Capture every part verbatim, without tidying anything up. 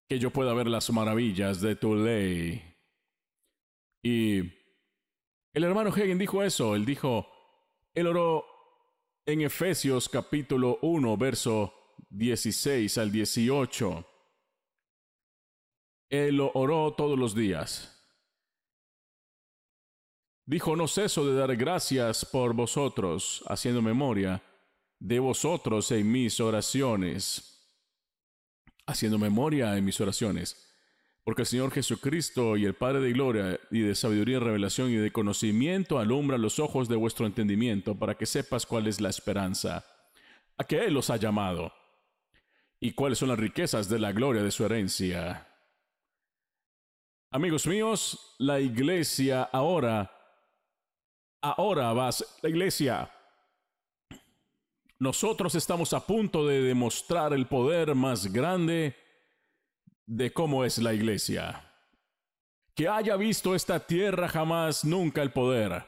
que yo pueda ver las maravillas de tu ley. Y el hermano Hagin dijo eso, él dijo, él oró en Efesios capítulo uno, verso dieciséis al dieciocho. Él lo oró todos los días. Dijo, no ceso de dar gracias por vosotros, haciendo memoria de vosotros en mis oraciones. Haciendo memoria en mis oraciones. Porque el Señor Jesucristo y el Padre de gloria y de sabiduría, revelación y de conocimiento alumbra los ojos de vuestro entendimiento para que sepas cuál es la esperanza a que Él los ha llamado y cuáles son las riquezas de la gloria de su herencia. Amigos míos, la iglesia ahora, ahora vas, la iglesia, nosotros estamos a punto de demostrar el poder más grande de cómo es la iglesia. Que haya visto esta tierra jamás, nunca el poder.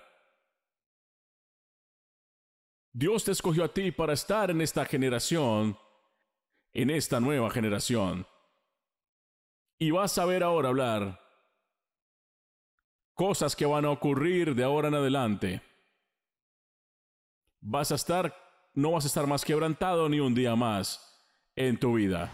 Dios te escogió a ti para estar en esta generación, en esta nueva generación. Y vas a ver ahora hablar cosas que van a ocurrir de ahora en adelante. Vas a estar, no vas a estar más quebrantado ni un día más en tu vida.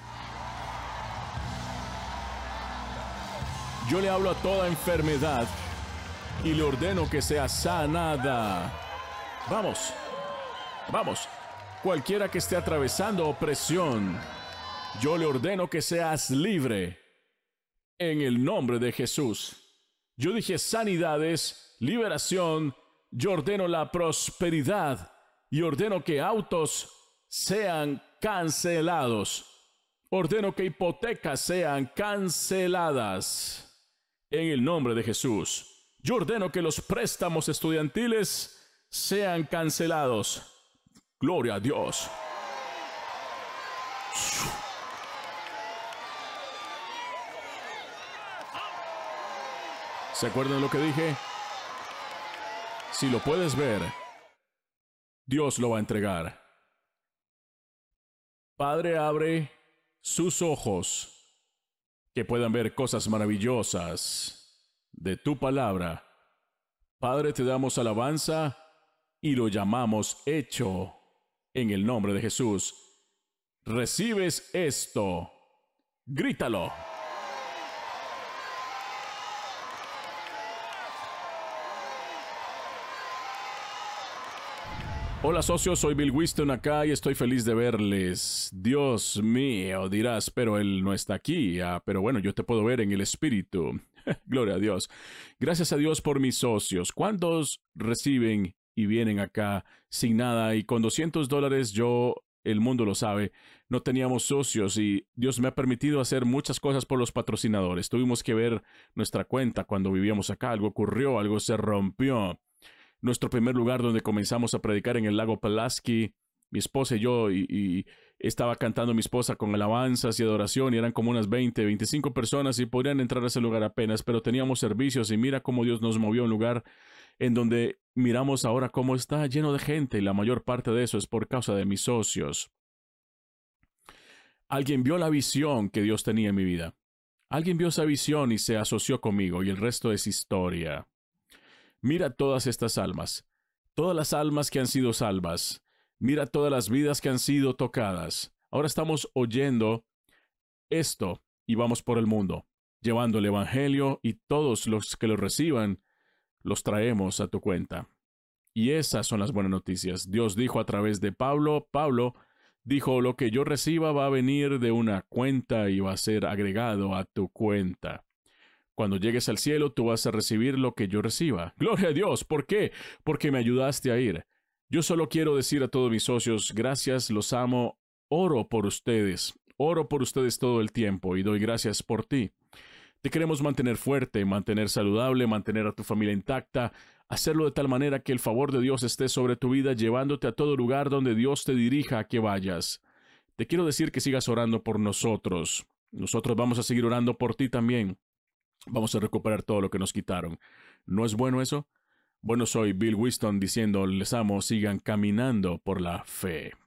Yo le hablo a toda enfermedad y le ordeno que sea sanada. Vamos, vamos. Cualquiera que esté atravesando opresión, yo le ordeno que seas libre en el nombre de Jesús. Yo dije sanidades, liberación, yo ordeno la prosperidad y ordeno que autos sean cancelados. Ordeno que hipotecas sean canceladas en el nombre de Jesús. Yo ordeno que los préstamos estudiantiles sean cancelados. Gloria a Dios. ¿Se acuerdan de lo que dije? Si lo puedes ver, Dios lo va a entregar. Padre, abre sus ojos, que puedan ver cosas maravillosas de tu palabra. Padre, te damos alabanza y lo llamamos hecho en el nombre de Jesús. ¿Recibes esto? Grítalo. Hola socios, soy Bill Winston acá y estoy feliz de verles. Dios mío, dirás, pero él no está aquí. Ah, pero bueno, yo te puedo ver en el espíritu. Gloria a Dios. Gracias a Dios por mis socios. ¿Cuántos reciben y vienen acá sin nada? Y con doscientos dólares yo, el mundo lo sabe, no teníamos socios y Dios me ha permitido hacer muchas cosas por los patrocinadores. Tuvimos que ver nuestra cuenta cuando vivíamos acá. Algo ocurrió, algo se rompió. Nuestro primer lugar donde comenzamos a predicar en el lago Pulaski, mi esposa y yo, y, y estaba cantando mi esposa con alabanzas y adoración, y eran como unas veinte, veinticinco personas y podrían entrar a ese lugar apenas, pero teníamos servicios y mira cómo Dios nos movió a un lugar en donde miramos ahora cómo está lleno de gente y la mayor parte de eso es por causa de mis socios. Alguien vio la visión que Dios tenía en mi vida. Alguien vio esa visión y se asoció conmigo y el resto es historia. Mira todas estas almas, todas las almas que han sido salvas. Mira todas las vidas que han sido tocadas. Ahora estamos oyendo esto y vamos por el mundo, llevando el evangelio y todos los que lo reciban, los traemos a tu cuenta. Y esas son las buenas noticias. Dios dijo a través de Pablo, Pablo dijo, lo que yo reciba va a venir de una cuenta y va a ser agregado a tu cuenta. Cuando llegues al cielo, tú vas a recibir lo que yo reciba. ¡Gloria a Dios! ¿Por qué? Porque me ayudaste a ir. Yo solo quiero decir a todos mis socios, gracias, los amo, oro por ustedes. Oro por ustedes todo el tiempo y doy gracias por ti. Te queremos mantener fuerte, mantener saludable, mantener a tu familia intacta, hacerlo de tal manera que el favor de Dios esté sobre tu vida, llevándote a todo lugar donde Dios te dirija a que vayas. Te quiero decir que sigas orando por nosotros. Nosotros vamos a seguir orando por ti también. Vamos a recuperar todo lo que nos quitaron. ¿No es bueno eso? Bueno, soy Bill Winston diciendo, les amo, sigan caminando por la fe.